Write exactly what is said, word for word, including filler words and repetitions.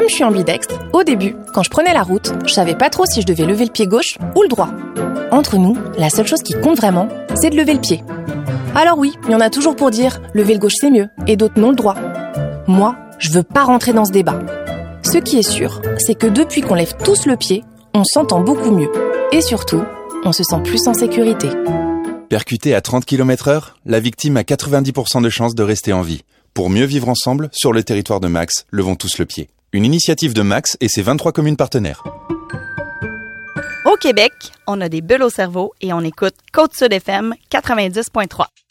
comme je suis ambidextre, au début, quand je prenais la route, je savais pas trop si je devais lever le pied gauche ou le droit. Entre nous, la seule chose qui compte vraiment, c'est de lever le pied. Alors oui, il y en a toujours pour dire « lever le gauche c'est mieux » et d'autres non le droit. Moi, je veux pas rentrer dans ce débat. Ce qui est sûr, c'est que depuis qu'on lève tous le pied, on s'entend beaucoup mieux. Et surtout, on se sent plus en sécurité. Percuté à trente kilomètres heure, la victime a quatre-vingt-dix pour cent de chances de rester en vie. Pour mieux vivre ensemble, sur le territoire de Max, levons tous le pied. Une initiative de Max et ses vingt-trois communes partenaires. Au Québec, on a des bulles au cerveau et on écoute Côte-Sud F M quatre-vingt-dix point trois.